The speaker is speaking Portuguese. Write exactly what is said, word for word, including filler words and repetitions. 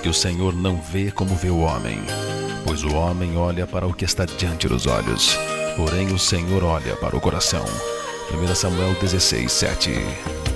que o Senhor não vê como vê o homem, pois o homem olha para o que está diante dos olhos, porém o Senhor olha para o coração. primeiro Samuel dezesseis, sete.